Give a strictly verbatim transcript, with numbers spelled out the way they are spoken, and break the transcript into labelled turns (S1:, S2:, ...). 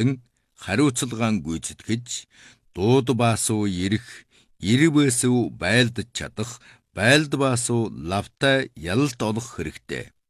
S1: хөндлөн хариуцлагаан гүйцэтгэж, дууд баасуу ирэх, ирвэсүү байлдаж чадах, байлд баасуу лавтай ялалт олох хэрэгтэй.